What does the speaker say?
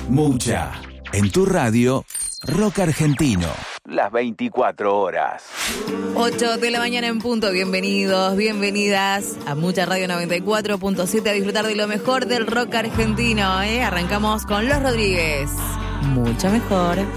Mucha. En tu radio, rock argentino. Las 24 horas. 8 de la mañana en punto. Bienvenidos, bienvenidas a Mucha Radio 94.7 a disfrutar de lo mejor del rock argentino. Arrancamos con Los Rodríguez. Mucha mejor.